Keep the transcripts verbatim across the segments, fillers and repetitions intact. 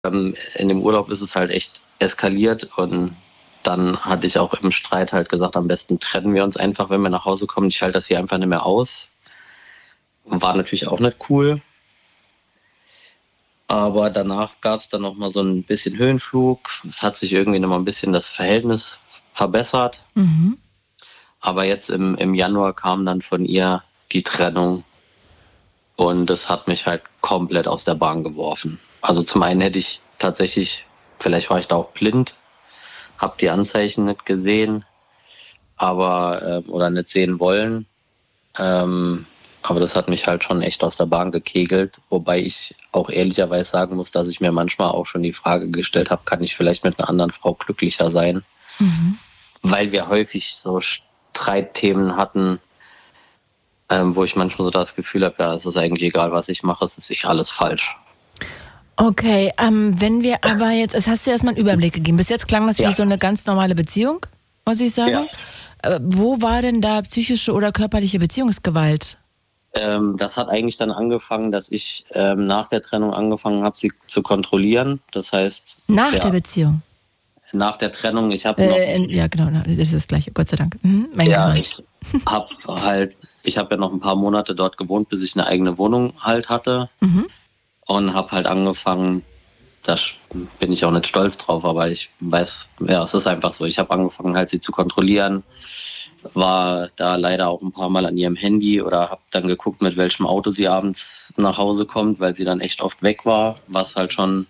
Ähm, in dem Urlaub ist es halt echt eskaliert und dann hatte ich auch im Streit halt gesagt, am besten trennen wir uns einfach, wenn wir nach Hause kommen. Ich halte das hier einfach nicht mehr aus. War natürlich auch nicht cool. Aber danach gab es dann noch mal so ein bisschen Höhenflug. Es hat sich irgendwie noch mal ein bisschen das Verhältnis verbessert. Mhm. Aber jetzt im, im Januar kam dann von ihr die Trennung. Und das hat mich halt komplett aus der Bahn geworfen. Also zum einen hätte ich tatsächlich, vielleicht war ich da auch blind, habe die Anzeichen nicht gesehen, aber äh, oder nicht sehen wollen. Ähm, aber das hat mich halt schon echt aus der Bahn gekegelt. Wobei ich auch ehrlicherweise sagen muss, dass ich mir manchmal auch schon die Frage gestellt habe, kann ich vielleicht mit einer anderen Frau glücklicher sein? Mhm. Weil wir häufig so Streitthemen hatten, ähm, wo ich manchmal so das Gefühl habe, ja, es ist eigentlich egal, was ich mache, es ist eh alles falsch. Okay, ähm, wenn wir aber jetzt, es hast du erstmal einen Überblick gegeben. Bis jetzt klang das Ja. wie so eine ganz normale Beziehung, muss ich sagen. Äh, wo war denn da psychische oder körperliche Beziehungsgewalt? Ähm, das hat eigentlich dann angefangen, dass ich ähm, nach der Trennung angefangen habe, sie zu kontrollieren. Das heißt, Nach ja, der Beziehung? nach der Trennung, ich habe Äh, noch, in, ja, genau, das ist das Gleiche, Gott sei Dank. Mhm, mein ja, Gehirn. ich habe halt, ich habe ja noch ein paar Monate dort gewohnt, bis ich eine eigene Wohnung halt hatte Mhm. und habe halt angefangen, da bin ich auch nicht stolz drauf, aber ich weiß, ja, es ist einfach so. Ich habe angefangen, halt sie zu kontrollieren, war da leider auch ein paar Mal an ihrem Handy oder habe dann geguckt, mit welchem Auto sie abends nach Hause kommt, weil sie dann echt oft weg war, was halt schon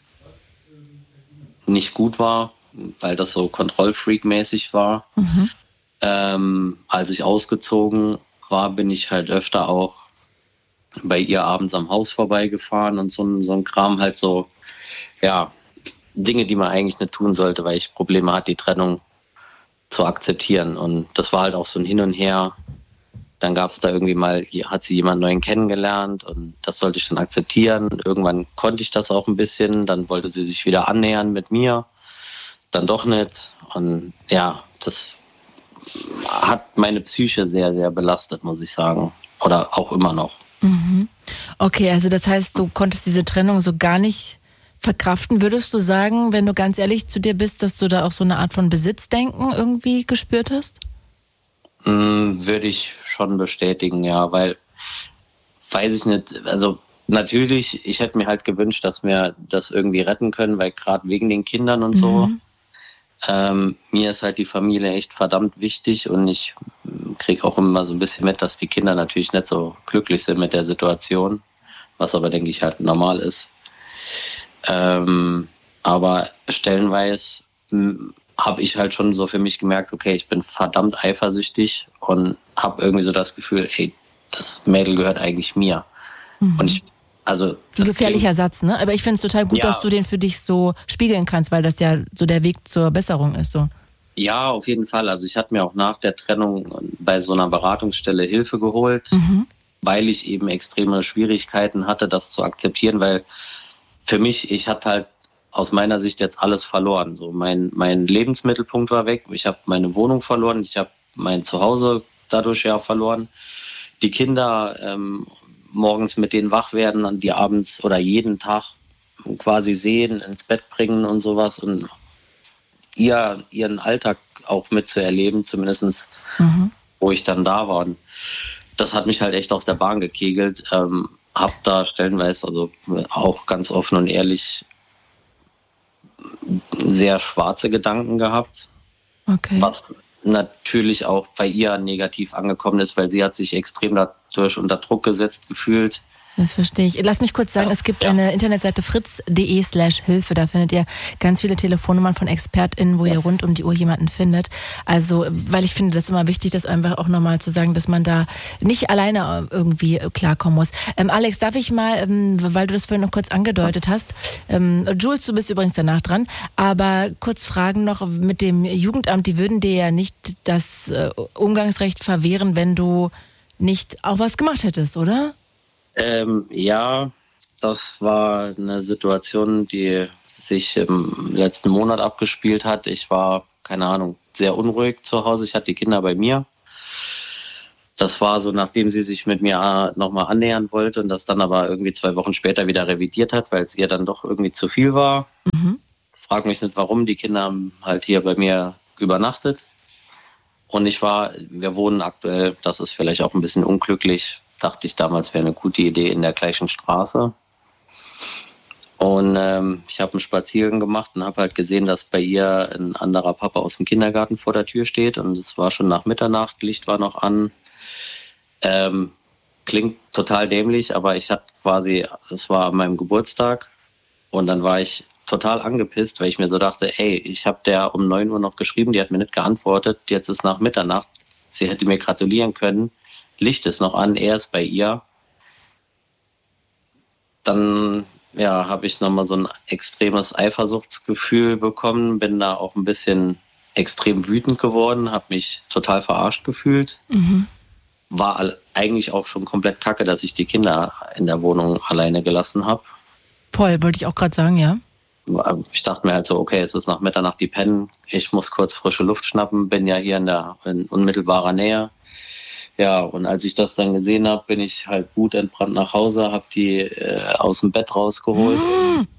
nicht gut war, weil das so Kontrollfreak-mäßig war. Mhm. Ähm, als ich ausgezogen war, bin ich halt öfter auch bei ihr abends am Haus vorbeigefahren und so, ein- so ein Kram, halt so, ja, Dinge, die man eigentlich nicht tun sollte, weil ich Probleme hatte, die Trennung zu akzeptieren. Und das war halt auch so ein Hin und Her. Dann gab es da irgendwie mal, hat sie jemanden neuen kennengelernt und das sollte ich dann akzeptieren. Irgendwann konnte ich das auch ein bisschen. Dann wollte sie sich wieder annähern mit mir. Dann doch nicht. Und ja, das hat meine Psyche sehr, sehr belastet, muss ich sagen. Oder auch immer noch. Mhm. Okay, also das heißt, du konntest diese Trennung so gar nicht verkraften. Würdest du sagen, wenn du ganz ehrlich zu dir bist, dass du da auch so eine Art von Besitzdenken irgendwie gespürt hast? Mm, würde ich schon bestätigen, ja, weil, weiß ich nicht, also natürlich, ich hätte mir halt gewünscht, dass wir das irgendwie retten können, weil gerade wegen den Kindern und so, Mhm. ähm, mir ist halt die Familie echt verdammt wichtig und ich kriege auch immer so ein bisschen mit, dass die Kinder natürlich nicht so glücklich sind mit der Situation, was aber, denke ich, halt normal ist. Ähm, aber stellenweise habe ich halt schon so für mich gemerkt, okay, ich bin verdammt eifersüchtig und habe irgendwie so das Gefühl, hey, das Mädel gehört eigentlich mir. Mhm. Und ich, also Ein das gefährlicher klingt, Satz, ne? Aber ich finde es total gut, Ja. dass du den für dich so spiegeln kannst, weil das ja so der Weg zur Besserung ist. So. ja, auf jeden Fall. Also ich hatte mir auch nach der Trennung bei so einer Beratungsstelle Hilfe geholt, Mhm. weil ich eben extreme Schwierigkeiten hatte, das zu akzeptieren, weil für mich, ich hatte halt aus meiner Sicht jetzt alles verloren. So mein, mein Lebensmittelpunkt war weg, ich habe meine Wohnung verloren, ich habe mein Zuhause dadurch ja verloren. Die Kinder ähm, morgens mit denen wach werden, und die abends oder jeden Tag quasi sehen, ins Bett bringen und sowas und ihr, ihren Alltag auch mitzuerleben, zumindest Mhm. wo ich dann da war. Und das hat mich halt echt aus der Bahn gekegelt. Ähm, hab da stellenweise, also auch ganz offen und ehrlich, sehr schwarze Gedanken gehabt, Okay. was natürlich auch bei ihr negativ angekommen ist, weil sie hat sich extrem dadurch unter Druck gesetzt gefühlt. Das verstehe ich. Lass mich kurz sagen, Ja, es gibt ja. eine Internetseite fritz.de slash Hilfe. Da findet ihr ganz viele Telefonnummern von ExpertInnen, wo ihr rund um die Uhr jemanden findet. Also, weil ich finde, das ist immer wichtig, das einfach auch nochmal zu sagen, dass man da nicht alleine irgendwie klarkommen muss. Ähm, Alex, darf ich mal, ähm, weil du das vorhin noch kurz angedeutet hast, ähm, Jules, du bist übrigens danach dran, aber kurz fragen noch mit dem Jugendamt, die würden dir ja nicht das äh, Umgangsrecht verwehren, wenn du nicht auch was gemacht hättest, oder? Ähm, ja, das war eine Situation, die sich im letzten Monat abgespielt hat. Ich war, keine Ahnung, sehr unruhig zu Hause. Ich hatte die Kinder bei mir. Das war so, nachdem sie sich mit mir nochmal annähern wollte und das dann aber irgendwie zwei Wochen später wieder revidiert hat, weil es ihr dann doch irgendwie zu viel war. Mhm. Frag mich nicht warum, die Kinder haben halt hier bei mir übernachtet. Und ich war, wir wohnen aktuell, das ist vielleicht auch ein bisschen unglücklich, dachte ich damals wäre eine gute Idee, in der gleichen Straße. Und ähm, ich habe einen Spaziergang gemacht und habe halt gesehen, dass bei ihr ein anderer Papa aus dem Kindergarten vor der Tür steht. Und es war schon nach Mitternacht, Licht war noch an. Ähm, klingt total dämlich, aber ich hatte quasi, es war an meinem Geburtstag und dann war ich total angepisst, weil ich mir so dachte, ey, ich habe der um neun Uhr noch geschrieben, die hat mir nicht geantwortet, jetzt ist nach Mitternacht, sie hätte mir gratulieren können, Licht ist noch an, er ist bei ihr. Dann ja, habe ich nochmal so ein extremes Eifersuchtsgefühl bekommen, bin da auch ein bisschen extrem wütend geworden, habe mich total verarscht gefühlt. Mhm. War eigentlich auch schon komplett kacke, dass ich die Kinder in der Wohnung alleine gelassen habe. Voll, wollte ich auch gerade sagen, ja. Ich dachte mir halt so, okay, es ist nach Mitternacht, die pennen, ich muss kurz frische Luft schnappen, bin ja hier in der in unmittelbarer Nähe. Ja, und als ich das dann gesehen habe, bin ich halt wutentbrannt nach Hause, habe die äh, aus dem Bett rausgeholt mm. und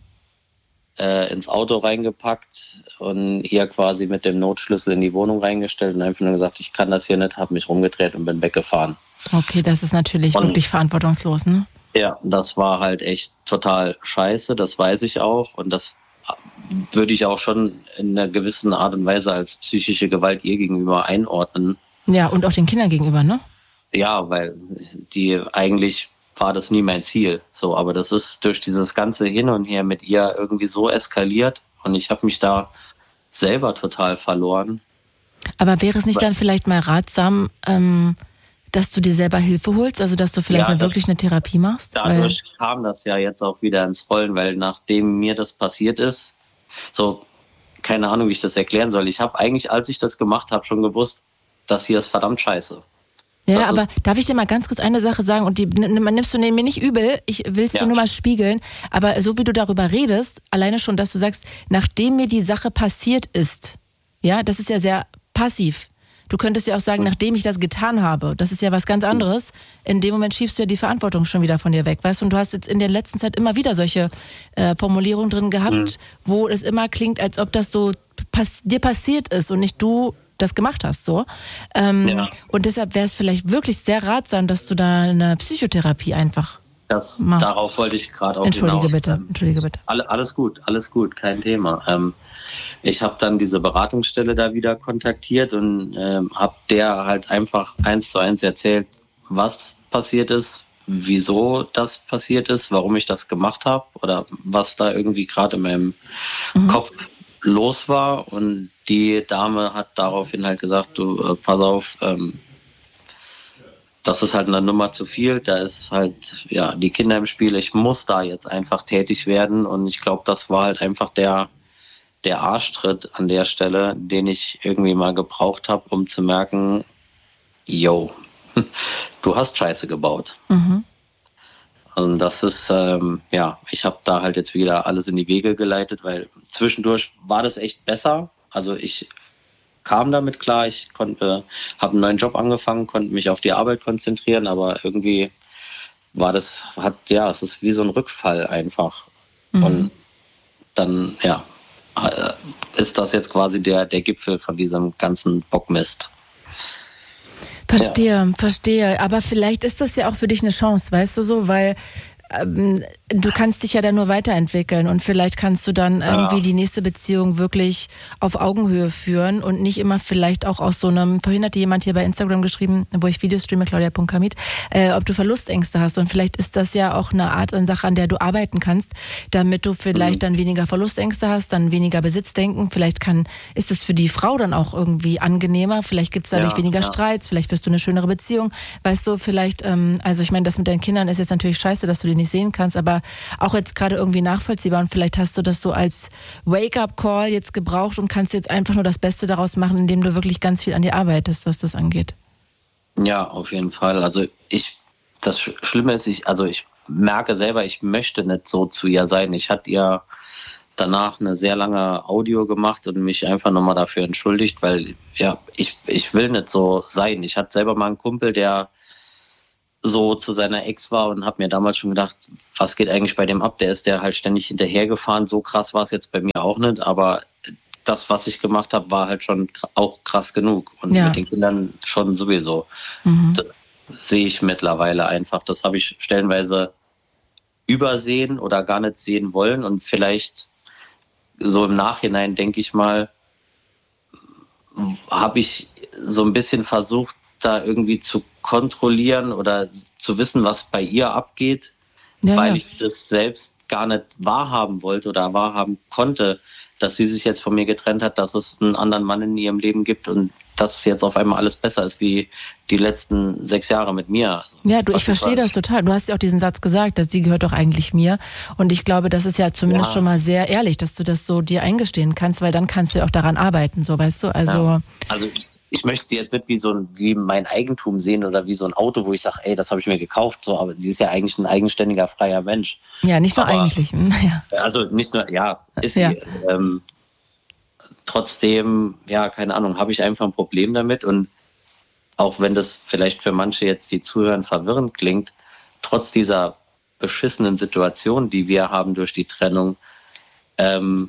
äh, ins Auto reingepackt und hier quasi mit dem Notschlüssel in die Wohnung reingestellt und einfach nur gesagt, ich kann das hier nicht, habe mich rumgedreht und bin weggefahren. Okay, das ist natürlich und, wirklich verantwortungslos, ne? Ja, das war halt echt total scheiße, das weiß ich auch und das würde ich auch schon in einer gewissen Art und Weise als psychische Gewalt ihr gegenüber einordnen. Ja, und auch den Kindern gegenüber, ne? Ja, weil die eigentlich war das nie mein Ziel. So, aber das ist durch dieses ganze Hin und Her mit ihr irgendwie so eskaliert und ich habe mich da selber total verloren. Aber wäre es nicht weil, dann vielleicht mal ratsam, ähm, dass du dir selber Hilfe holst? Also, dass du vielleicht ja, mal wirklich eine Therapie machst? Dadurch weil kam das ja jetzt auch wieder ins Rollen, weil nachdem mir das passiert ist, so, keine Ahnung, wie ich das erklären soll. Ich habe eigentlich, als ich das gemacht habe, schon gewusst, das hier ist verdammt scheiße. Ja, das aber darf ich dir mal ganz kurz eine Sache sagen und die nimmst du mir nicht übel, ich will es ja. dir nur mal spiegeln, aber so wie du darüber redest, alleine schon, dass du sagst, nachdem mir die Sache passiert ist, ja, das ist ja sehr passiv. Du könntest ja auch sagen, nachdem ich das getan habe, das ist ja was ganz anderes. In dem Moment schiebst du ja die Verantwortung schon wieder von dir weg, weißt du? Und du hast jetzt in der letzten Zeit immer wieder solche äh, Formulierungen drin gehabt, mhm. wo es immer klingt, als ob das so pass- dir passiert ist und nicht du das gemacht hast, so. Ähm, ja. Und deshalb wäre es vielleicht wirklich sehr ratsam, dass du da eine Psychotherapie einfach das, machst. Darauf wollte ich gerade auch Entschuldige hinaus. bitte, Entschuldige bitte. Alle, alles gut, alles gut, kein Thema. Ähm, ich habe dann diese Beratungsstelle da wieder kontaktiert und ähm, habe der halt einfach eins zu eins erzählt, was passiert ist, wieso das passiert ist, warum ich das gemacht habe oder was da irgendwie gerade in meinem mhm. Kopf los war. Und die Dame hat daraufhin halt gesagt, du, äh, pass auf, ähm, das ist halt eine Nummer zu viel, da ist halt ja die Kinder im Spiel, ich muss da jetzt einfach tätig werden und ich glaube, das war halt einfach der, der Arschtritt an der Stelle, den ich irgendwie mal gebraucht habe, um zu merken, yo, du hast Scheiße gebaut. Mhm. Und das ist, ähm, ja, ich habe da halt jetzt wieder alles in die Wege geleitet, weil zwischendurch war das echt besser. Also ich kam damit klar, ich konnte, habe einen neuen Job angefangen, konnte mich auf die Arbeit konzentrieren, aber irgendwie war das, hat, ja, es ist wie so ein Rückfall einfach. Mhm. Und dann, ja, ist das jetzt quasi der, der Gipfel von diesem ganzen Bockmist. Verstehe, ja. verstehe. Aber vielleicht ist das ja auch für dich eine Chance, weißt du so, weil ähm, du kannst dich ja dann nur weiterentwickeln und vielleicht kannst du dann irgendwie ja. die nächste Beziehung wirklich auf Augenhöhe führen und nicht immer vielleicht auch aus so einem, vorhin hatte jemand hier bei Instagram geschrieben, wo ich Videos streame, claudia punkt kamit, äh, ob du Verlustängste hast und vielleicht ist das ja auch eine Art und Sache, an der du arbeiten kannst, damit du vielleicht mhm. dann weniger Verlustängste hast, dann weniger Besitzdenken, vielleicht kann, ist es für die Frau dann auch irgendwie angenehmer, vielleicht gibt es dadurch ja, weniger ja. Streits, vielleicht wirst du eine schönere Beziehung, weißt du, vielleicht, ähm, also ich meine, das mit deinen Kindern ist jetzt natürlich scheiße, dass du die nicht sehen kannst, aber auch jetzt gerade irgendwie nachvollziehbar und vielleicht hast du das so als Wake-up-Call jetzt gebraucht und kannst jetzt einfach nur das Beste daraus machen, indem du wirklich ganz viel an dir arbeitest, was das angeht. Ja, auf jeden Fall. Also ich, das Schlimme ist, ich, also ich merke selber, ich möchte nicht so zu ihr sein. Ich hatte ihr danach eine sehr lange Audio gemacht und mich einfach nochmal dafür entschuldigt, weil ja, ich, ich will nicht so sein. Ich hatte selber mal einen Kumpel, der so zu seiner Ex war und habe mir damals schon gedacht, was geht eigentlich bei dem ab? Der ist der halt ständig hinterhergefahren. So krass war es jetzt bei mir auch nicht, aber das, was ich gemacht habe, war halt schon auch krass genug. Und ja. mit den Kindern schon sowieso. Mhm. Das sehe ich mittlerweile einfach. Das habe ich stellenweise übersehen oder gar nicht sehen wollen. Und vielleicht so im Nachhinein, denke ich mal, habe ich so ein bisschen versucht, da irgendwie zu kontrollieren oder zu wissen, was bei ihr abgeht, ja, weil ja. ich das selbst gar nicht wahrhaben wollte oder wahrhaben konnte, dass sie sich jetzt von mir getrennt hat, dass es einen anderen Mann in ihrem Leben gibt und dass jetzt auf einmal alles besser ist wie die letzten sechs Jahre mit mir. Ja, du, ich verstehe das total. Du hast ja auch diesen Satz gesagt, dass die gehört doch eigentlich mir. Und ich glaube, das ist ja zumindest ja. schon mal sehr ehrlich, dass du das so dir eingestehen kannst, weil dann kannst du ja auch daran arbeiten, so, weißt du? Also, ja. also ich möchte sie jetzt nicht wie so ein, wie mein Eigentum sehen oder wie so ein Auto, wo ich sage, ey, das habe ich mir gekauft, so, aber sie ist ja eigentlich ein eigenständiger, freier Mensch. Ja, nicht nur aber, eigentlich. Ja. Also nicht nur, ja, ist ja. sie. Ähm, trotzdem, ja, keine Ahnung, habe ich einfach ein Problem damit und auch wenn das vielleicht für manche jetzt, die zuhören, verwirrend klingt, trotz dieser beschissenen Situation, die wir haben durch die Trennung, ähm,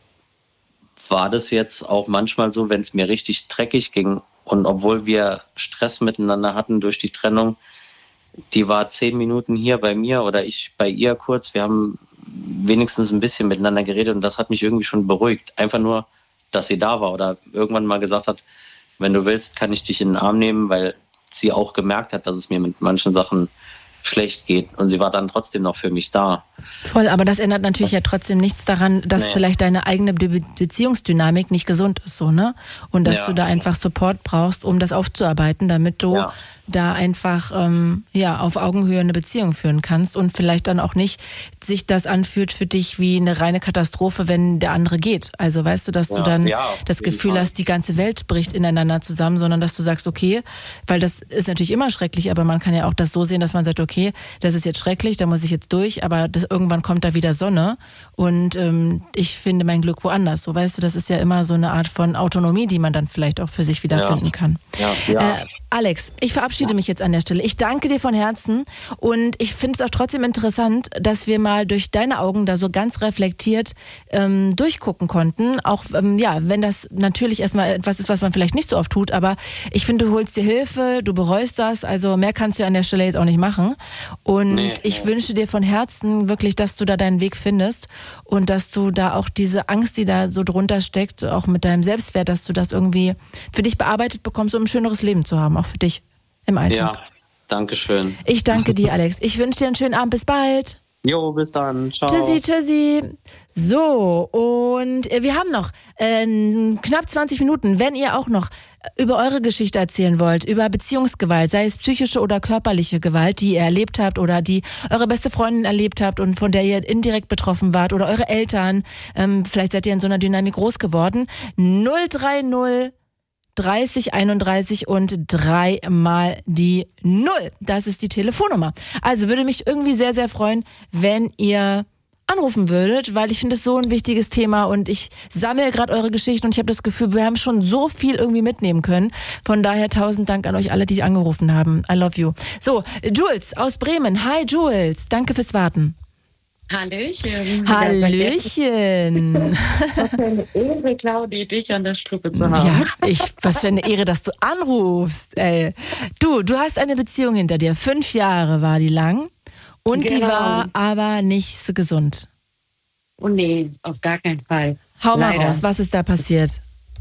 war das jetzt auch manchmal so, wenn es mir richtig dreckig ging und obwohl wir Stress miteinander hatten durch die Trennung, die war zehn Minuten hier bei mir oder ich bei ihr kurz, wir haben wenigstens ein bisschen miteinander geredet und das hat mich irgendwie schon beruhigt. Einfach nur, dass sie da war oder irgendwann mal gesagt hat, wenn du willst, kann ich dich in den Arm nehmen, weil sie auch gemerkt hat, dass es mir mit manchen Sachen schlecht geht und sie war dann trotzdem noch für mich da. Voll, aber das ändert natürlich ja trotzdem nichts daran, dass nee. vielleicht deine eigene Be- Beziehungsdynamik nicht gesund ist, so, ne? Und dass ja. du da einfach Support brauchst, um das aufzuarbeiten, damit du ja. da einfach ähm, ja auf Augenhöhe eine Beziehung führen kannst und vielleicht dann auch nicht sich das anfühlt für dich wie eine reine Katastrophe, wenn der andere geht. Also weißt du, dass ja. du dann ja, das Gefühl Fall. hast, die ganze Welt bricht ineinander zusammen, sondern dass du sagst, okay, weil das ist natürlich immer schrecklich, aber man kann ja auch das so sehen, dass man sagt, okay, das ist jetzt schrecklich, da muss ich jetzt durch, aber das, irgendwann kommt da wieder Sonne und ähm, ich finde mein Glück woanders. So, weißt du, das ist ja immer so eine Art von Autonomie, die man dann vielleicht auch für sich wiederfinden ja. kann. Ja, ja. Äh, Alex, ich verabschiede mich jetzt an der Stelle. Ich danke dir von Herzen und ich finde es auch trotzdem interessant, dass wir mal durch deine Augen da so ganz reflektiert ähm, durchgucken konnten. Auch ähm, ja, wenn das natürlich erstmal etwas ist, was man vielleicht nicht so oft tut, aber ich finde, du holst dir Hilfe, du bereust das, also mehr kannst du an der Stelle jetzt auch nicht machen. Und nee, ich nee. wünsche dir von Herzen wirklich, dass du da deinen Weg findest und dass du da auch diese Angst, die da so drunter steckt, auch mit deinem Selbstwert, dass du das irgendwie für dich bearbeitet bekommst, um ein schöneres Leben zu haben. Auch für dich im Alltag. Ja, danke schön. Ich danke dir, Alex. Ich wünsche dir einen schönen Abend. Bis bald. Jo, bis dann. Ciao. Tschüssi, tschüssi. So, und wir haben noch äh, knapp zwanzig Minuten. Wenn ihr auch noch über eure Geschichte erzählen wollt, über Beziehungsgewalt, sei es psychische oder körperliche Gewalt, die ihr erlebt habt oder die eure beste Freundin erlebt habt und von der ihr indirekt betroffen wart oder eure Eltern, ähm, vielleicht seid ihr in so einer Dynamik groß geworden. null drei null dreißig einunddreißig und dreimal die Null. Das ist die Telefonnummer. Also würde mich irgendwie sehr, sehr freuen, wenn ihr anrufen würdet, weil ich finde es so ein wichtiges Thema und ich sammle gerade eure Geschichten und ich habe das Gefühl, wir haben schon so viel irgendwie mitnehmen können. Von daher tausend Dank an euch alle, die angerufen haben. I love you. So, Jules aus Bremen. Hi Jules, danke fürs Warten. Hallöchen. Hallöchen. Was für eine Ehre, Claudi, dich an der Strippe zu haben. Ja, ich, was für eine Ehre, dass du anrufst. Ey. Du, du hast eine Beziehung hinter dir. Fünf Jahre war die lang und genau. Die war aber nicht so gesund. Oh nee, auf gar keinen Fall. Hau mal Leider. raus, was ist da passiert?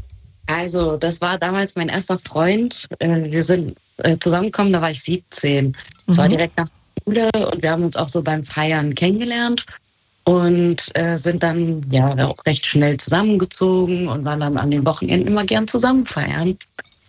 Also, das war damals mein erster Freund. Wir sind zusammengekommen, da war ich siebzehn. Das mhm. war direkt nach und wir haben uns auch so beim Feiern kennengelernt und äh, sind dann ja auch recht schnell zusammengezogen und waren dann an den Wochenenden immer gern zusammen feiern.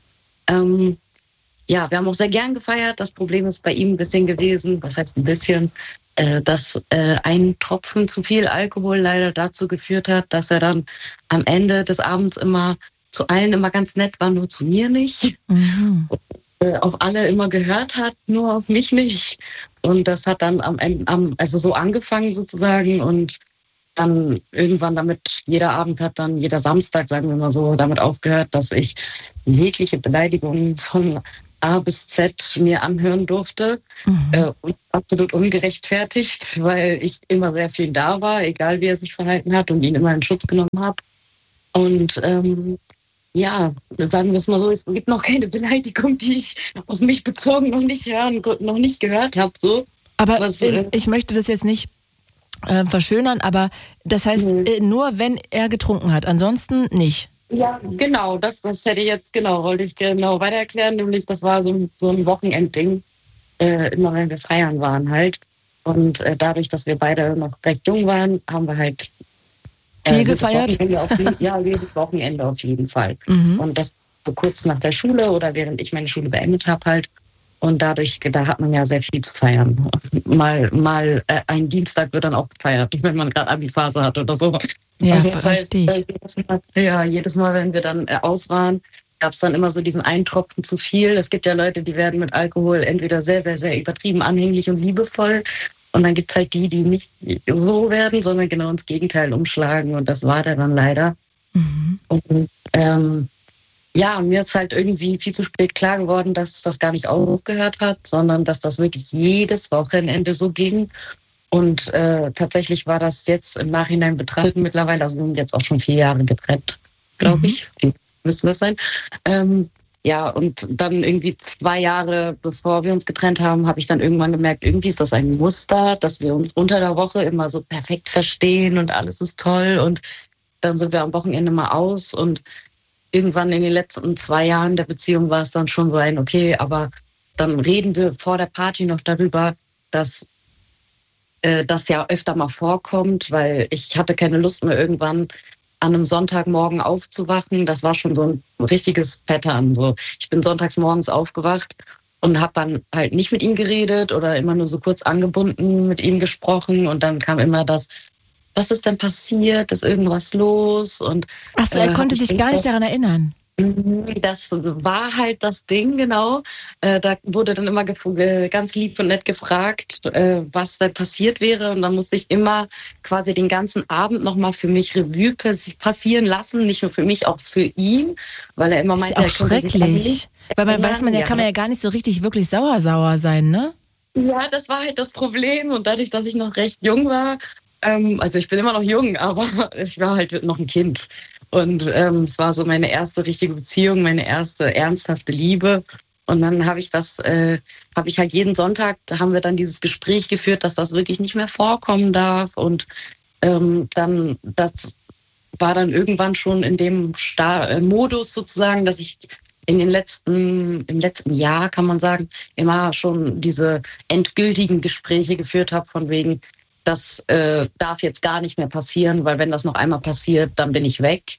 Ähm, ja, wir haben auch sehr gern gefeiert. Das Problem ist bei ihm ein bisschen gewesen, was heißt ein bisschen, äh, dass äh, ein Tropfen zu viel Alkohol leider dazu geführt hat, dass er dann am Ende des Abends immer zu allen immer ganz nett war, nur zu mir nicht. Mhm. Auf alle immer gehört hat, nur auf mich nicht. Und das hat dann am Ende, also so angefangen sozusagen. Und dann irgendwann damit, jeder Abend hat dann, jeder Samstag, sagen wir mal so, damit aufgehört, dass ich jegliche Beleidigungen von A bis Z mir anhören durfte. Mhm. Äh, und absolut ungerechtfertigt, weil ich immer sehr viel da war, egal wie er sich verhalten hat und ihn immer in Schutz genommen habe. Und ähm, ja, sagen wir es mal so, es gibt noch keine Beleidigung, die ich auf mich bezogen noch nicht hören, noch nicht gehört habe. So. Aber Was, äh, ich möchte das jetzt nicht äh, verschönern, aber das heißt äh, nur, wenn er getrunken hat, ansonsten nicht. Ja, genau, das, das hätte ich jetzt, genau, wollte ich genau weiter erklären, nämlich das war so, so ein Wochenendding, äh, immer wenn wir feiern waren halt. Und äh, dadurch, dass wir beide noch recht jung waren, haben wir halt äh, viel gefeiert. Auf jeden, ja, jedes Wochenende auf jeden Fall. Mhm. Und das so kurz nach der Schule oder während ich meine Schule beendet habe halt. Und dadurch, da hat man ja sehr viel zu feiern. Mal, mal äh, ein Dienstag wird dann auch gefeiert, wenn man gerade Abi-Phase hat oder so. Ja, also das heißt, verstehe ich. Jedes Mal, ja, jedes Mal, wenn wir dann äh, aus waren, gab es dann immer so diesen einen Tropfen zu viel. Es gibt ja Leute, die werden mit Alkohol entweder sehr, sehr, sehr übertrieben anhänglich und liebevoll. Und dann gibt es halt die, die nicht so werden, sondern genau ins Gegenteil umschlagen. Und das war der dann leider. Mhm. Und ähm, ja, mir ist halt irgendwie viel zu spät klar geworden, dass das gar nicht aufgehört hat, sondern dass das wirklich jedes Wochenende so ging. Und äh, tatsächlich war das jetzt im Nachhinein betrachtet mittlerweile, also wir sind jetzt auch schon vier Jahre getrennt, glaube ich. Mhm. Müssen das sein. Ähm, ja, und dann irgendwie zwei Jahre bevor wir uns getrennt haben, habe ich dann irgendwann gemerkt, irgendwie ist das ein Muster, dass wir uns unter der Woche immer so perfekt verstehen und alles ist toll. Und dann sind wir am Wochenende mal aus und irgendwann in den letzten zwei Jahren der Beziehung war es dann schon so ein, okay, aber dann reden wir vor der Party noch darüber, dass äh, das ja öfter mal vorkommt, weil ich hatte keine Lust mehr irgendwann an einem Sonntagmorgen aufzuwachen. Das war schon so ein richtiges Pattern. So. Ich bin sonntags morgens aufgewacht und habe dann halt nicht mit ihm geredet oder immer nur so kurz angebunden mit ihm gesprochen und dann kam immer das, was ist denn passiert? Ist irgendwas los? Und ach so, er äh, konnte sich gar nicht daran erinnern. Das war halt das Ding, genau. Äh, da wurde dann immer gef- ganz lieb und nett gefragt, äh, was denn passiert wäre. Und dann musste ich immer quasi den ganzen Abend nochmal für mich Revue passieren lassen. Nicht nur für mich, auch für ihn. Weil er immer ist meinte, auch er schrecklich. Sich weil man weiß, man, ja, kann man ja gar nicht so richtig wirklich sauer sauer sein, ne? Ja, das war halt das Problem. Und dadurch, dass ich noch recht jung war, ähm, also ich bin immer noch jung, aber ich war halt noch ein Kind. Und ähm, es war so meine erste richtige Beziehung, meine erste ernsthafte Liebe. Und dann habe ich das, äh, habe ich halt jeden Sonntag, da haben wir dann dieses Gespräch geführt, dass das wirklich nicht mehr vorkommen darf. Und ähm, dann, das war dann irgendwann schon in dem Star- äh, Modus sozusagen, dass ich in den letzten, im letzten Jahr, kann man sagen, immer schon diese endgültigen Gespräche geführt habe, von wegen, das äh, darf jetzt gar nicht mehr passieren, weil wenn das noch einmal passiert, dann bin ich weg.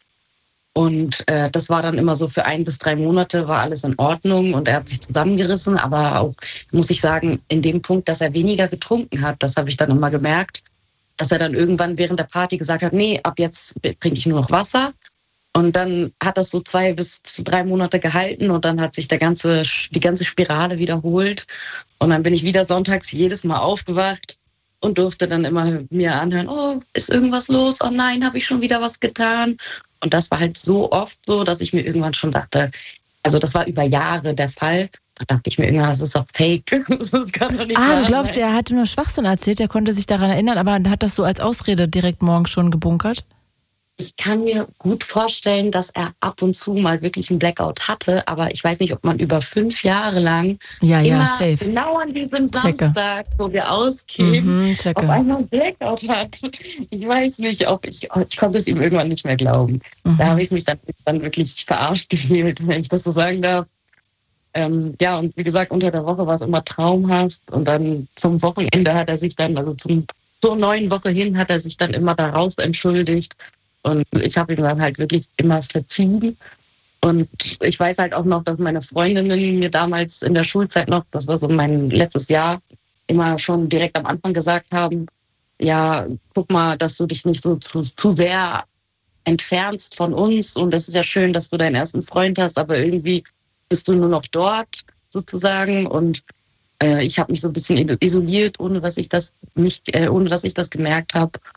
Und äh, das war dann immer so für ein bis drei Monate war alles in Ordnung und er hat sich zusammengerissen. Aber auch, muss ich sagen, in dem Punkt, dass er weniger getrunken hat, das habe ich dann immer gemerkt, dass er dann irgendwann während der Party gesagt hat, nee, ab jetzt trinke ich nur noch Wasser. Und dann hat das so zwei bis drei Monate gehalten und dann hat sich der ganze, die ganze Spirale wiederholt. Und dann bin ich wieder sonntags jedes Mal aufgewacht und durfte dann immer mir anhören, oh, ist irgendwas los? Oh nein, habe ich schon wieder was getan? Und das war halt so oft so, dass ich mir irgendwann schon dachte, also das war über Jahre der Fall, da dachte ich mir irgendwann, das ist doch fake. Das kann doch nicht ah, sein. Du glaubst, er hatte nur Schwachsinn erzählt, er konnte sich daran erinnern, aber hat das so als Ausrede direkt morgens schon gebunkert? Ich kann mir gut vorstellen, dass er ab und zu mal wirklich einen Blackout hatte, aber ich weiß nicht, ob man über fünf Jahre lang ja, ja, immer safe. genau an diesem Checke. Samstag, wo wir ausgehen, mhm, auf einmal einen Blackout hat. Ich weiß nicht, ob ich, ich konnte es ihm irgendwann nicht mehr glauben. Mhm. Da habe ich mich dann, dann wirklich verarscht gefühlt, wenn ich das so sagen darf. Ähm, ja, und wie gesagt, unter der Woche war es immer traumhaft und dann zum Wochenende hat er sich dann, also zum, zur neuen Woche hin hat er sich dann immer daraus entschuldigt. Und ich habe ihm dann halt wirklich immer verziehen. Und ich weiß halt auch noch, dass meine Freundinnen mir damals in der Schulzeit noch, das war so mein letztes Jahr, immer schon direkt am Anfang gesagt haben, ja, guck mal, dass du dich nicht so zu, zu sehr entfernst von uns. Und es ist ja schön, dass du deinen ersten Freund hast, aber irgendwie bist du nur noch dort sozusagen. Und äh, ich habe mich so ein bisschen isoliert, ohne dass ich das nicht, äh, ohne dass ich das gemerkt habe.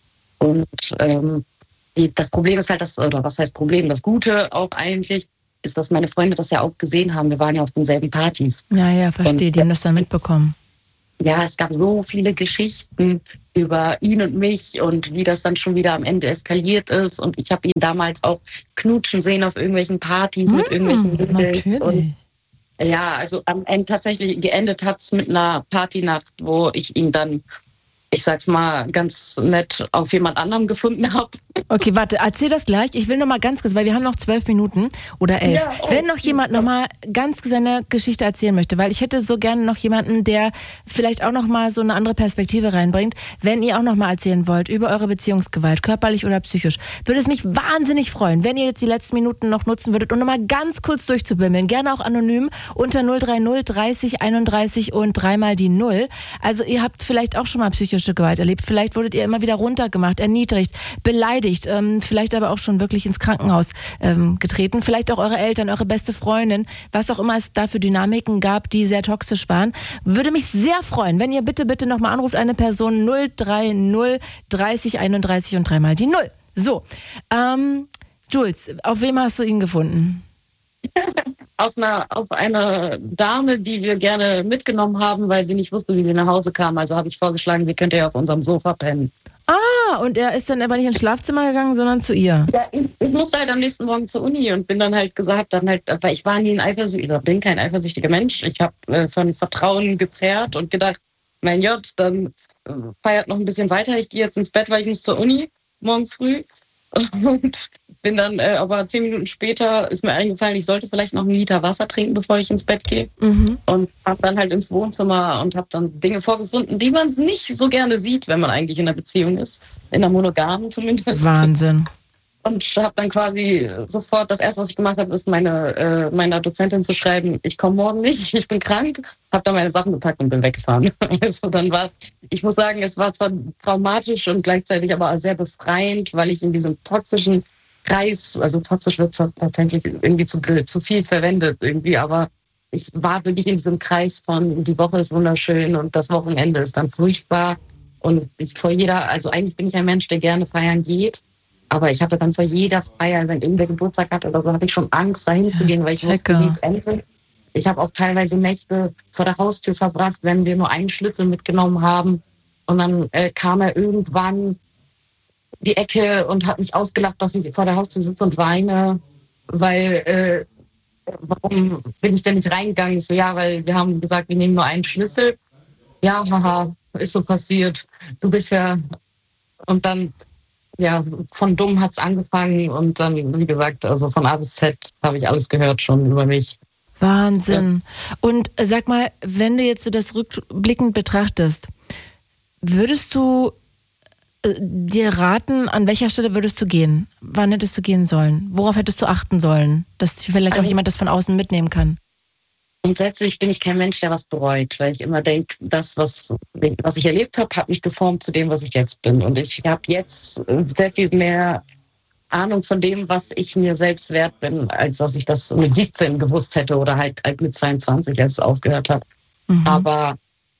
Und ähm, die, das Problem ist halt, das, oder was heißt Problem, das Gute auch eigentlich, ist, dass meine Freunde das ja auch gesehen haben. Wir waren ja auf denselben Partys. Ja, ja, verstehe. Und, die haben das dann mitbekommen. Ja, es gab so viele Geschichten über ihn und mich und wie das dann schon wieder am Ende eskaliert ist. Und ich habe ihn damals auch knutschen sehen auf irgendwelchen Partys mmh, mit irgendwelchen Mädels. Natürlich. Und ja, also am Ende tatsächlich geendet hat es mit einer Partynacht, wo ich ihn dann, ich sag's mal, ganz nett auf jemand anderem gefunden habe. Okay, warte, erzähl das gleich. Ich will noch mal ganz kurz, weil wir haben noch zwölf Minuten oder elf. Ja, oh, Wenn noch jemand noch mal ganz seine Geschichte erzählen möchte, weil ich hätte so gerne noch jemanden, der vielleicht auch noch mal so eine andere Perspektive reinbringt. Wenn ihr auch noch mal erzählen wollt über eure Beziehungsgewalt, körperlich oder psychisch, würde es mich wahnsinnig freuen, wenn ihr jetzt die letzten Minuten noch nutzen würdet, um noch mal ganz kurz durchzubimmeln. Gerne auch anonym unter null drei null dreißig einunddreißig und dreimal die Null. Also ihr habt vielleicht auch schon mal psychische Gewalt erlebt. Vielleicht wurdet ihr immer wieder runtergemacht, erniedrigt, beleidigt, ähm, vielleicht aber auch schon wirklich ins Krankenhaus ähm, getreten. Vielleicht auch eure Eltern, eure beste Freundin, was auch immer es da für Dynamiken gab, die sehr toxisch waren. Würde mich sehr freuen, wenn ihr bitte, bitte nochmal anruft, eine Person null drei null dreißig einunddreißig und dreimal die Null. So, ähm, Jules, auf wem hast du ihn gefunden? Auf einer, auf eine Dame, die wir gerne mitgenommen haben, weil sie nicht wusste, wie sie nach Hause kam. Also habe ich vorgeschlagen, sie könnte ja auf unserem Sofa pennen. Ah, und er ist dann aber nicht ins Schlafzimmer gegangen, sondern zu ihr. Ja, ich, ich musste halt am nächsten Morgen zur Uni und bin dann halt gesagt, dann halt, weil ich war nie ein eifersüchtiger, bin kein eifersüchtiger Mensch. Ich habe äh, von Vertrauen gezerrt und gedacht, mein Gott, dann äh, feiert noch ein bisschen weiter. Ich gehe jetzt ins Bett, weil ich muss zur Uni morgens früh. Und bin dann, äh, aber zehn Minuten später ist mir eingefallen, ich sollte vielleicht noch einen Liter Wasser trinken, bevor ich ins Bett gehe. Mhm. Und habe dann halt ins Wohnzimmer und habe dann Dinge vorgefunden, die man nicht so gerne sieht, wenn man eigentlich in einer Beziehung ist. In einer monogamen zumindest. Wahnsinn. Und habe dann quasi sofort, das erste, was ich gemacht habe, ist meine, äh, meiner Dozentin zu schreiben, ich komme morgen nicht, ich bin krank. Habe dann meine Sachen gepackt und bin weggefahren. Also dann war es, ich muss sagen, es war zwar traumatisch und gleichzeitig aber auch sehr befreiend, weil ich in diesem toxischen Kreis, also toxisch wird tatsächlich irgendwie zu, zu viel verwendet irgendwie, aber ich war wirklich in diesem Kreis von, die Woche ist wunderschön und das Wochenende ist dann furchtbar. Und ich vor jeder, also eigentlich bin ich ein Mensch, der gerne feiern geht. Aber ich hatte dann vor jeder Feier, wenn irgendwer Geburtstag hat oder so, hatte ich schon Angst, dahin zu gehen, weil ich wusste, wie es endet. Ich habe auch teilweise Nächte vor der Haustür verbracht, wenn wir nur einen Schlüssel mitgenommen haben. Und dann äh, kam er irgendwann die Ecke und hat mich ausgelacht, dass ich vor der Haustür sitze und weine, weil, äh, warum bin ich denn nicht reingegangen? Ich so, ja, weil wir haben gesagt, wir nehmen nur einen Schlüssel. Ja, haha, ist so passiert. Du bist ja... Und dann... Ja, von dumm hat's angefangen und dann, wie gesagt, also von A bis Z habe ich alles gehört schon über mich. Wahnsinn. Ja. Und sag mal, wenn du jetzt so das rückblickend betrachtest, würdest du äh, dir raten, an welcher Stelle würdest du gehen? Wann hättest du gehen sollen? Worauf hättest du achten sollen, dass vielleicht auch jemand das von außen mitnehmen kann? Grundsätzlich bin ich kein Mensch, der was bereut, weil ich immer denke, das, was, was ich erlebt habe, hat mich geformt zu dem, was ich jetzt bin. Und ich habe jetzt sehr viel mehr Ahnung von dem, was ich mir selbst wert bin, als was ich das mit siebzehn gewusst hätte oder halt, halt mit zweiundzwanzig, als es aufgehört habe. Mhm. Aber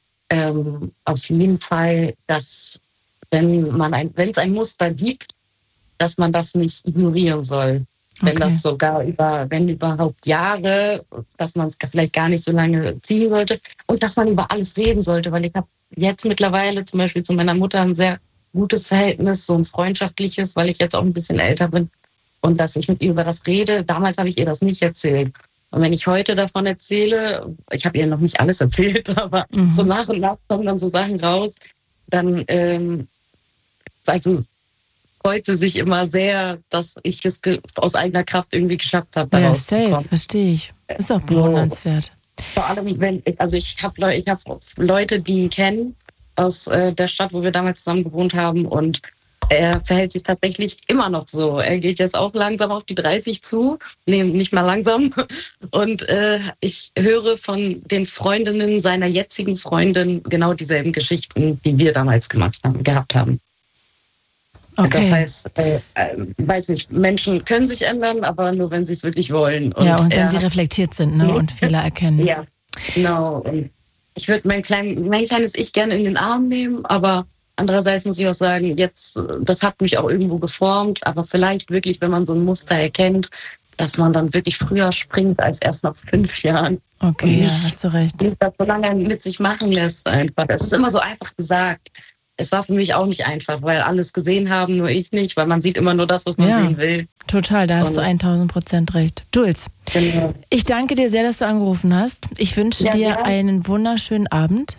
ähm, auf jeden Fall, dass wenn man ein, wenn es ein Muster gibt, dass man das nicht ignorieren soll. Wenn okay. das sogar über, wenn überhaupt Jahre, dass man es vielleicht gar nicht so lange ziehen sollte und dass man über alles reden sollte, weil ich habe jetzt mittlerweile zum Beispiel zu meiner Mutter ein sehr gutes Verhältnis, so ein freundschaftliches, weil ich jetzt auch ein bisschen älter bin und dass ich mit ihr über das rede. Damals habe ich ihr das nicht erzählt. Und wenn ich heute davon erzähle, ich habe ihr noch nicht alles erzählt, aber mhm. so nach und nach kommen dann so Sachen raus, dann ähm, also freut sie sich immer sehr, dass ich es aus eigener Kraft irgendwie geschafft habe, da ja, rauszukommen. Safe, verstehe ich. Ist auch bewundernswert. Vor allem, wenn ich, also ich habe ich hab Leute, die ihn kennen aus äh, der Stadt, wo wir damals zusammen gewohnt haben und er verhält sich tatsächlich immer noch so. Er geht jetzt auch langsam auf die dreißig zu, nee, nicht mal langsam. Und äh, ich höre von den Freundinnen seiner jetzigen Freundin genau dieselben Geschichten, die wir damals gemacht haben, gehabt haben. Okay. Das heißt, äh, äh, weiß nicht, Menschen können sich ändern, aber nur wenn sie es wirklich wollen. Und ja, und wenn er, sie reflektiert sind, ne, und Fehler erkennen. Ja, genau. Und ich würde mein, klein, mein kleines Ich gerne in den Arm nehmen, aber Andererseits muss ich auch sagen, jetzt, das hat mich auch irgendwo geformt, aber vielleicht wirklich, wenn man so ein Muster erkennt, dass man dann wirklich früher springt als erst nach fünf Jahren. Okay, ja, hast du recht. Nicht das so lange mit sich machen lässt einfach. Es ist immer so einfach gesagt. Es war für mich auch nicht einfach, weil alles gesehen haben, nur ich nicht, weil man sieht immer nur das, was man ja, sehen will. Total, da hast Und, du tausend Prozent recht. Jules, genau. Ich danke dir sehr, dass du angerufen hast. Ich wünsche ja, dir ja. einen wunderschönen Abend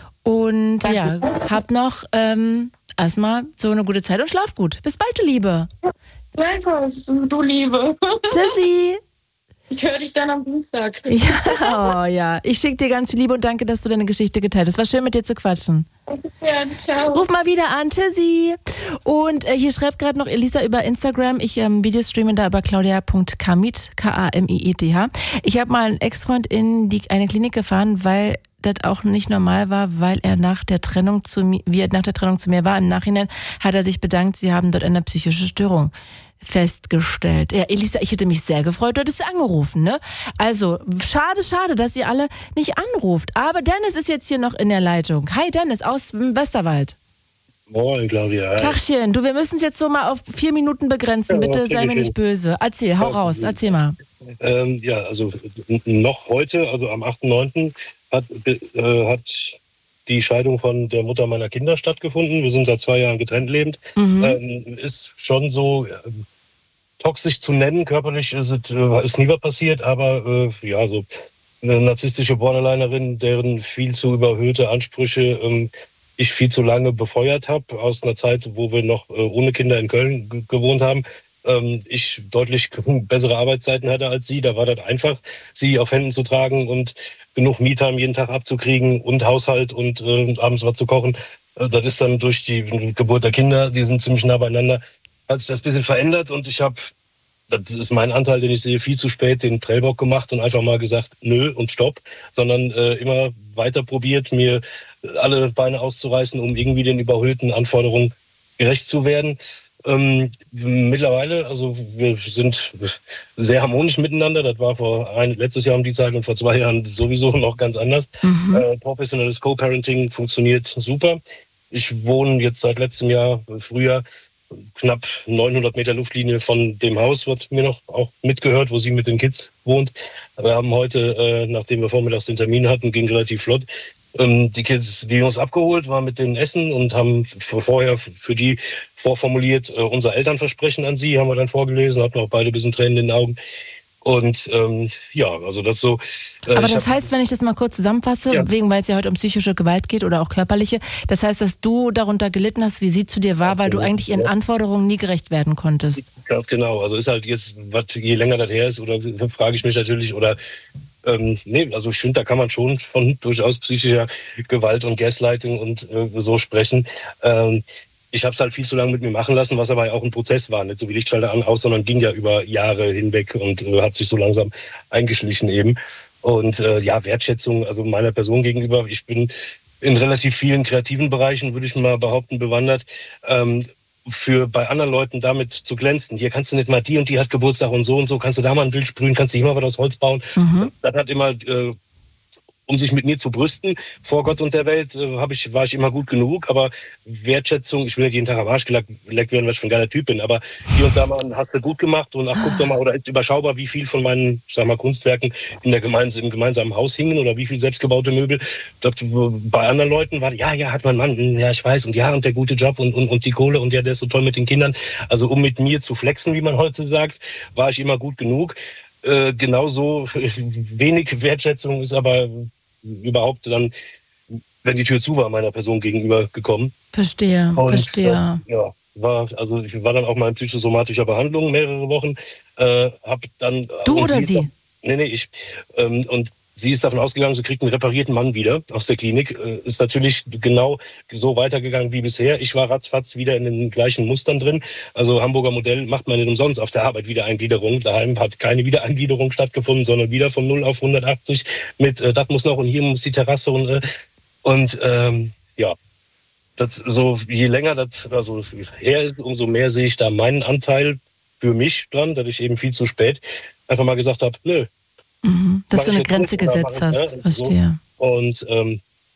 und danke. ja, hab noch ähm, erstmal so eine gute Zeit und schlaf gut. Bis bald, du Liebe. Gleichfalls, du Liebe. Tschüssi. Ich höre dich dann am Dienstag. Ja, oh, ja. Ich schicke dir ganz viel Liebe und danke, dass du deine Geschichte geteilt hast. War schön, mit dir zu quatschen. Ja, ciao. Ruf mal wieder an. Tschüssi. Und äh, hier schreibt gerade noch Elisa über Instagram. Ich ähm, Videostreame da über claudia punkt kamit, K A M I E T H. Ich habe mal einen Ex-Freund in die, eine Klinik gefahren, weil das auch nicht normal war, weil er nach der Trennung zu mir, wie er nach der Trennung zu mir war. Im Nachhinein hat er sich bedankt, sie haben dort eine psychische Störung festgestellt. Ja, Elisa, ich hätte mich sehr gefreut, du hättest angerufen, ne? Also, schade, schade, dass ihr alle nicht anruft. Aber Dennis ist jetzt hier noch in der Leitung. Hi Dennis, aus dem Westerwald. Moin, Claudia. Hi. Tachchen, du, wir müssen es jetzt so mal auf vier Minuten begrenzen. Ja, bitte sei mir nicht böse. Erzähl, hau raus, erzähl mal. Ähm, ja, also noch heute, also am achten neunten hat, äh, hat die Scheidung von der Mutter meiner Kinder stattgefunden. Wir sind seit zwei Jahren getrennt lebend. Mhm. Ähm, ist schon so äh, toxisch zu nennen. Körperlich ist, es, äh, ist nie was passiert, aber äh, ja, so eine narzisstische Borderlinerin, deren viel zu überhöhte Ansprüche ähm, ich viel zu lange befeuert habe, aus einer Zeit, wo wir noch äh, ohne Kinder in Köln g- gewohnt haben. Ähm, ich deutlich bessere Arbeitszeiten hatte als sie. Da war das einfach, sie auf Händen zu tragen und genug Me-Time jeden Tag abzukriegen und Haushalt und äh, abends was zu kochen. Äh, das ist dann durch die Geburt der Kinder, die sind ziemlich nah beieinander, hat sich das ein bisschen verändert und ich habe, das ist mein Anteil, den ich sehe, viel zu spät den Prellbock gemacht und einfach mal gesagt, nö und stopp, sondern äh, immer weiter probiert, mir alle Beine auszureißen, um irgendwie den überhöhten Anforderungen gerecht zu werden. Ähm, mittlerweile, also wir sind sehr harmonisch miteinander. Das war vor ein, letztes Jahr um die Zeit und vor zwei Jahren sowieso noch ganz anders. Mhm. Äh, professionelles Co-Parenting funktioniert super. Ich wohne jetzt seit letztem Jahr, Frühjahr, knapp neunhundert Meter Luftlinie von dem Haus, was mir noch auch mitgehört, wo sie mit den Kids wohnt. Wir haben heute, äh, nachdem wir vormittags den Termin hatten, ging relativ flott, ähm, die Kids, die Jungs abgeholt, waren mit denen essen und haben vorher für die vorformuliert äh, unser Elternversprechen an sie, haben wir dann vorgelesen, hatten auch beide ein bisschen Tränen in den Augen. Und ähm, ja, also das so. Äh, Aber das heißt, wenn ich das mal kurz zusammenfasse, ja. wegen, weil es ja heute um psychische Gewalt geht oder auch körperliche, das heißt, dass du darunter gelitten hast, wie sie zu dir war, weil du eigentlich ihren Anforderungen nie gerecht werden konntest. Ganz genau. Also ist halt jetzt, was, je länger das her ist, oder frage ich mich natürlich, oder ähm, nee, also ich finde, da kann man schon von durchaus psychischer Gewalt und Gaslighting und äh, so sprechen. Ähm, Ich habe es halt viel zu lange mit mir machen lassen, was aber ja auch ein Prozess war. Nicht so wie Lichtschalter an, aus, sondern ging ja über Jahre hinweg und äh, hat sich so langsam eingeschlichen eben. Und äh, ja, Wertschätzung, also meiner Person gegenüber. Ich bin in relativ vielen kreativen Bereichen, würde ich mal behaupten, bewandert. Ähm, für bei anderen Leuten damit zu glänzen. Hier kannst du nicht mal, die und die hat Geburtstag und so und so, kannst du da mal ein Bild sprühen, kannst du hier mal was aus Holz bauen. Mhm. Das hat immer... Äh, um sich mit mir zu brüsten, vor Gott und der Welt, äh, hab ich, war ich immer gut genug. Aber Wertschätzung, ich will nicht jeden Tag am Arsch geleckt werden, weil ich für ein geiler Typ bin. Aber hier und da mal hast du gut gemacht und ach, guck doch mal, oder ist überschaubar, wie viel von meinen, ich sag mal, Kunstwerken in der Gemeins-, im gemeinsamen Haus hingen oder wie viel selbstgebaute Möbel. Das, bei anderen Leuten war, ja, ja, hat mein Mann, ja, ich weiß, und ja, und der gute Job und, und, und die Kohle und ja, der ist so toll mit den Kindern. Also um mit mir zu flexen, wie man heute sagt, war ich immer gut genug. Äh, genauso wenig Wertschätzung ist aber überhaupt dann, wenn die Tür zu war, meiner Person gegenüber gekommen. Verstehe, und, verstehe. Äh, ja, war, also ich war dann auch mal in psychosomatischer Behandlung mehrere Wochen. Äh, hab dann, du oder sie? sie? Nee, nee, ich. Ähm, und sie ist davon ausgegangen, sie kriegt einen reparierten Mann wieder aus der Klinik. Äh, ist natürlich genau so weitergegangen wie bisher. Ich war ratzfatz wieder in den gleichen Mustern drin. Also Hamburger Modell macht man nicht umsonst auf der Arbeit Wiedereingliederung. Daheim hat keine Wiedereingliederung stattgefunden, sondern wieder von null auf hundertachtzig mit, äh, das muss noch und hier muss die Terrasse und, äh, und ähm, ja. Das so, je länger das also her ist, umso mehr sehe ich da meinen Anteil für mich dran, dass ich eben viel zu spät einfach mal gesagt habe, nö. Mhm, dass du eine Grenze gesetzt hast, ne? verstehe. So. Und ähm,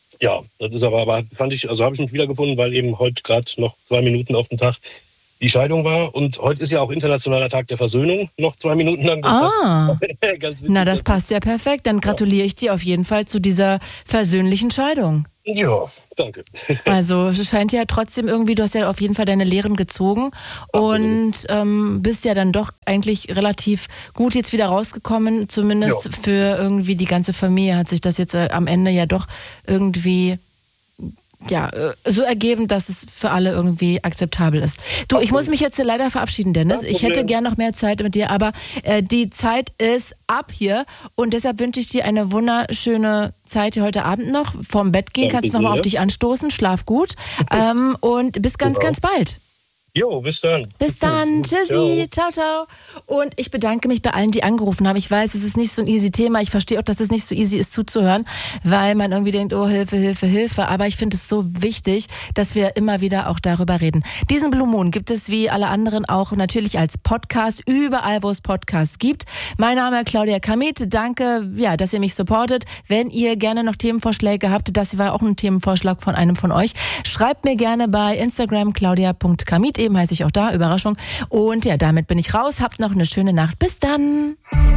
Ja, das ist aber, aber fand ich, also habe ich mich wiedergefunden, weil eben heute gerade noch zwei Minuten auf den Tag die Scheidung war. Und heute ist ja auch Internationaler Tag der Versöhnung, noch zwei Minuten lang. Das ah, ganz witzig, na das passt ja perfekt. Dann gratuliere ich dir auf jeden Fall zu dieser versöhnlichen Scheidung. Ja, danke. Also es scheint ja trotzdem irgendwie, du hast ja auf jeden Fall deine Lehren gezogen und ähm, bist ja dann doch eigentlich relativ gut jetzt wieder rausgekommen. Zumindest ja. Für irgendwie die ganze Familie hat sich das jetzt äh, am Ende ja doch irgendwie ja, so ergeben, dass es für alle irgendwie akzeptabel ist. Du, ich muss mich jetzt leider verabschieden, Dennis. Ich hätte gern noch mehr Zeit mit dir, aber äh, die Zeit ist ab hier und deshalb wünsche ich dir eine wunderschöne Zeit heute Abend noch. Vorm Bett gehen, kannst du nochmal auf dich anstoßen, schlaf gut ähm, und bis ganz, ganz bald. Jo, bis dann. Bis dann. Tschüssi. Ciao. ciao, ciao. Und ich bedanke mich bei allen, die angerufen haben. Ich weiß, es ist nicht so ein easy Thema. Ich verstehe auch, dass es nicht so easy ist zuzuhören, weil man irgendwie denkt, oh, Hilfe, Hilfe, Hilfe. Aber ich finde es so wichtig, dass wir immer wieder auch darüber reden. Diesen Blue Moon gibt es wie alle anderen auch natürlich als Podcast, überall, wo es Podcasts gibt. Mein Name ist Claudia Kamit. Danke, ja, dass ihr mich supportet. Wenn ihr gerne noch Themenvorschläge habt, das war auch ein Themenvorschlag von einem von euch, schreibt mir gerne bei Instagram claudia punkt kamit. Eben heiße ich auch da, Überraschung. Und ja, damit bin ich raus. Habt noch eine schöne Nacht. Bis dann.